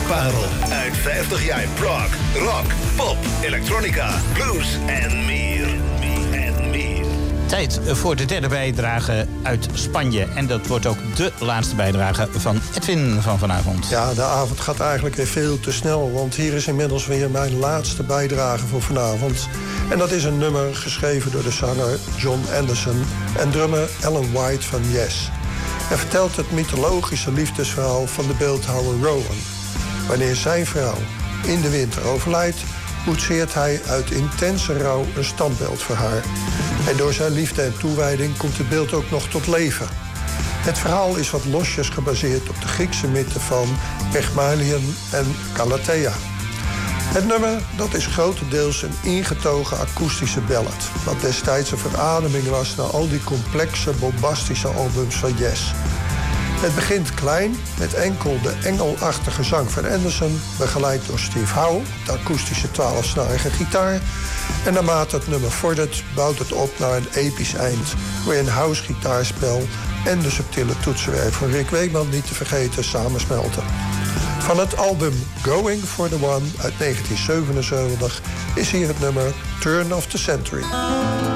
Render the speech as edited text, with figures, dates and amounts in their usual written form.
parel uit 50 jaar prog, rock, pop, elektronica, blues en meer. Tijd voor de derde bijdrage uit Spanje. En dat wordt ook de laatste bijdrage van Edwin van vanavond. Ja, de avond gaat eigenlijk weer veel te snel. Want hier is inmiddels weer mijn laatste bijdrage voor vanavond. En dat is een nummer geschreven door de zanger John Anderson en drummer Alan White van Yes. Hij vertelt het mythologische liefdesverhaal van de beeldhouwer Rowan. Wanneer zijn vrouw in de winter overlijdt, boetseert hij uit intense rouw een standbeeld voor haar. En door zijn liefde en toewijding komt het beeld ook nog tot leven. Het verhaal is wat losjes gebaseerd op de Griekse mythen van Pygmalion en Galatea. Het nummer dat is grotendeels een ingetogen akoestische ballad, wat destijds een verademing was na al die complexe, bombastische albums van Yes. Het begint klein met enkel de engelachtige zang van Anderson, begeleid door Steve Howe op de akoestische 12-snarige gitaar. En naarmate het nummer vordert, bouwt het op naar een episch eind, waarin Howe's gitaarspel en de subtiele toetsenwerk van Rick Wakeman niet te vergeten samensmelten. Van het album Going for the One uit 1977 is hier het nummer Turn of the Century.